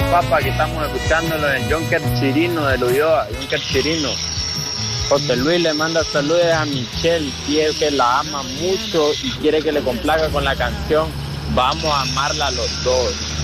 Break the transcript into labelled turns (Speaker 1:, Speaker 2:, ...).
Speaker 1: papá, aquí estamos escuchándolo en Jonker Chirino de Ulloa, Jonker Chirino. José Luis le manda saludos a Michelle, que la ama mucho y quiere que le complaga con la canción Vamos a amarla los dos.